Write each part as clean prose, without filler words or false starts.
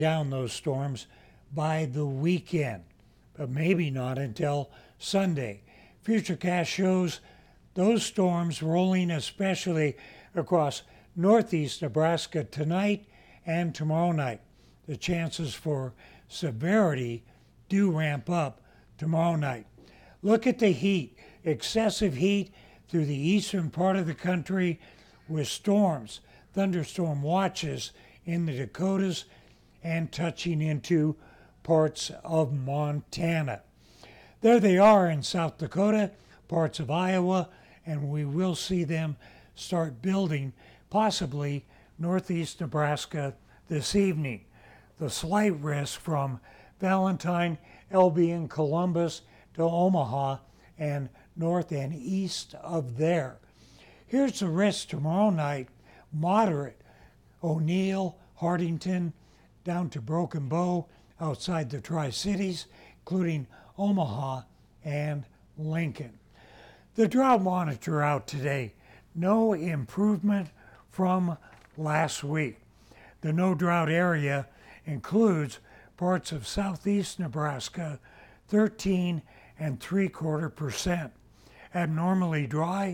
down those storms by the weekend, but maybe not until Sunday. Futurecast shows those storms rolling especially across northeast Nebraska tonight and tomorrow night. The chances for severity do ramp up tomorrow night. Look at the heat. Excessive heat through the eastern part of the country with storms, thunderstorm watches in the Dakotas and touching into parts of Montana. There they are in South Dakota, parts of Iowa, and we will see them start building possibly northeast Nebraska this evening. The slight risk from Valentine, Albion, Columbus to Omaha and north and east of there. Here's the risk tomorrow night, moderate. O'Neill, Hardington, down to Broken Bow, outside the Tri-Cities, including Omaha and Lincoln. The drought monitor out today. No improvement from last week. The no drought area includes parts of southeast Nebraska, 13 3/4%. Abnormally dry,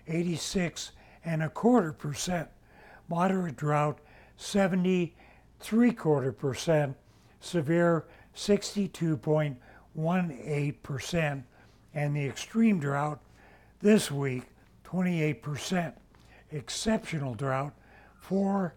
86 1/4%. Moderate drought, 70 3/4%. Severe, 62.18%. And the extreme drought this week, 28%. Exceptional drought, 4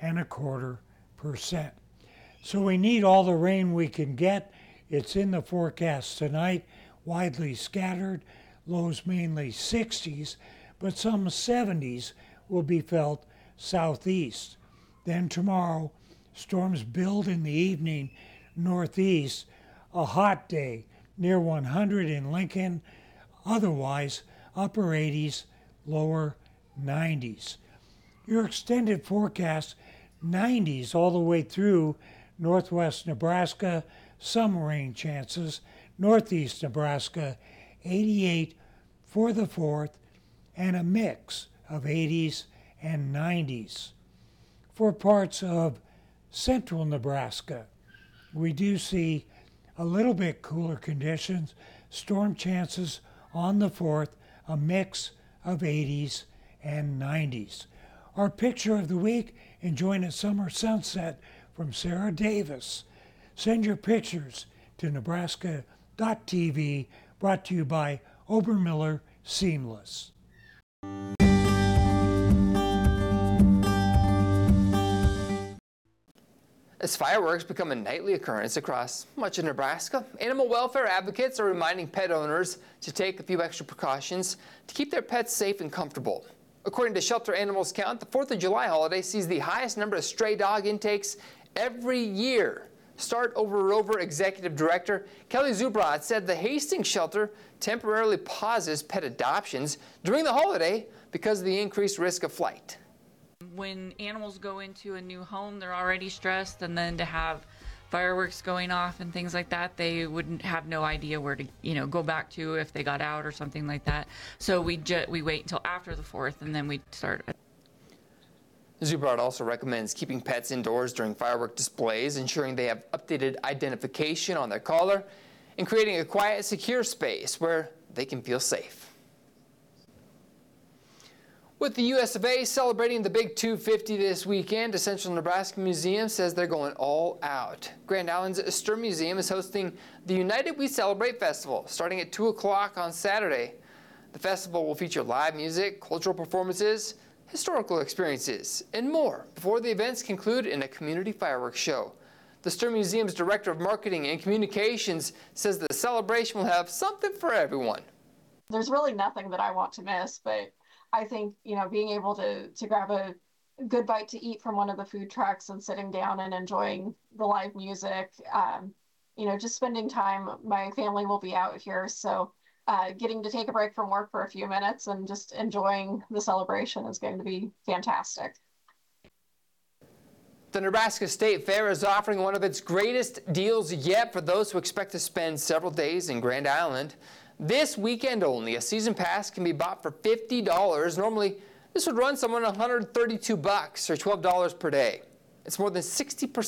1/4%. So we need all the rain we can get. It's in the forecast tonight, widely scattered, lows mainly 60s, but some 70s will be felt southeast. Then tomorrow, storms build in the evening northeast, a hot day near 100 in Lincoln, otherwise upper 80s, lower 90s. Your extended forecast, 90s all the way through northwest Nebraska, some rain chances, northeast Nebraska, 88 for the 4th, and a mix of 80s and 90s. For parts of central Nebraska, we do see a little bit cooler conditions, storm chances on the 4th, a mix of 80s and 90s. Our picture of the week, enjoying a summer sunset from Sarah Davis. Send your pictures to Nebraska.tv, brought to you by Obermiller Seamless. As fireworks become a nightly occurrence across much of Nebraska, animal welfare advocates are reminding pet owners to take a few extra precautions to keep their pets safe and comfortable. According to Shelter Animals Count, the 4th of July holiday sees the highest number of stray dog intakes every year. Start Over Executive Director Kelly Zubrod said the Hastings shelter temporarily pauses pet adoptions during the holiday because of the increased risk of flight. When animals go into a new home, they're already stressed, and then to have fireworks going off and things like that, they wouldn't have no idea where to, go back to if they got out or something like that. So we wait until after the 4th, and then we start. Zubrod also recommends keeping pets indoors during firework displays, ensuring they have updated identification on their collar, and creating a quiet, secure space where they can feel safe. With the US of A celebrating the Big 250 this weekend, the Central Nebraska Museum says they're going all out. Grand Island's Sturm Museum is hosting the United We Celebrate Festival starting at 2 o'clock on Saturday. The festival will feature live music, cultural performances, historical experiences, and more before the events conclude in a community fireworks show. The Sturm Museum's Director of Marketing and Communications says the celebration will have something for everyone. There's really nothing that I want to miss, but I think, being able to grab a good bite to eat from one of the food trucks and sitting down and enjoying the live music, just spending time. My family will be out here, so getting to take a break from work for a few minutes and just enjoying the celebration is going to be fantastic. The Nebraska State Fair is offering one of its greatest deals yet for those who expect to spend several days in Grand Island. This weekend only, a season pass can be bought for $50. Normally, this would run someone $132 or $12 per day. It's more than 60%